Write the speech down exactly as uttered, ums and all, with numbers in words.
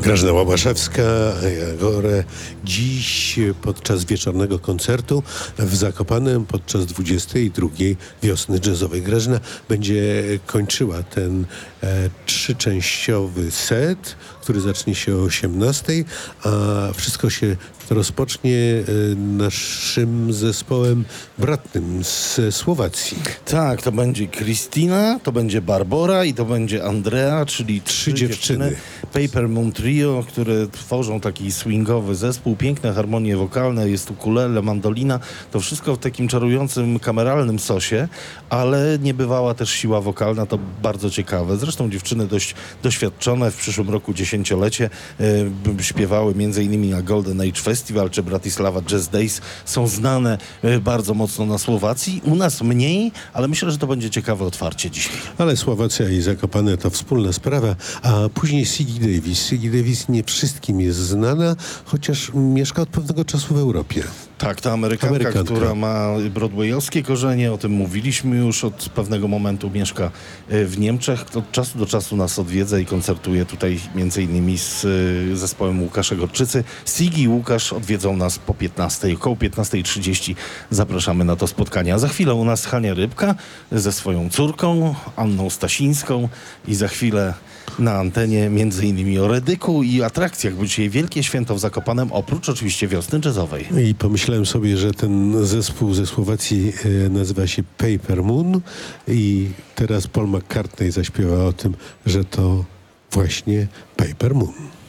Grażyna Łabaszewska, Jagore, dziś podczas wieczornego koncertu w Zakopanem podczas dwudziestej drugiej wiosny jazzowej. Grażyna będzie kończyła ten e, trzyczęściowy set, który zacznie się o osiemnastej, a wszystko się rozpocznie e, naszym zespołem bratnym ze Słowacji. Tak, to będzie Kristina, to będzie Barbora i to będzie Andrea, czyli trzy, Trzy dziewczyny. dziewczyny. Paper Moon Trio, które tworzą taki swingowy zespół, piękne harmonie wokalne, jest ukulele, mandolina, to wszystko w takim czarującym, kameralnym sosie, ale niebywała też siła wokalna, to bardzo ciekawe. Zresztą dziewczyny dość doświadczone, w przyszłym roku dziesięciolecie, e, śpiewały między innymi na Golden Age Festival czy Bratislava Jazz Days, są znane e, bardzo mocno na Słowacji, u nas mniej, ale myślę, że to będzie ciekawe otwarcie dzisiaj. Ale Słowacja i Zakopane to wspólna sprawa, a później Siggy Davis. Siggy Davis nie wszystkim jest znana, chociaż mieszka od pewnego czasu w Europie. Tak, ta Amerykanka, Amerykanka. która ma broadwayowskie korzenie, o tym mówiliśmy już, od pewnego momentu mieszka e, w Niemczech. Od czasu do czasu nas odwiedza i koncertuje tutaj między innymi z e, zespołem Łukasza Gorczycy. Siggy i Łukasz odwiedzą nas po piętnastej, około piętnastej trzydzieści. Zapraszamy na to spotkanie. A za chwilę u nas Hania Rybka ze swoją córką, Anną Stasińską, i za chwilę na antenie między innymi o Redyku i atrakcjach, bo dzisiaj wielkie święto w Zakopanem, oprócz oczywiście wiosny jazzowej. I pomyślałem sobie, że ten zespół ze Słowacji e, nazywa się Paper Moon i teraz Paul McCartney zaśpiewa o tym, że to właśnie Paper Moon.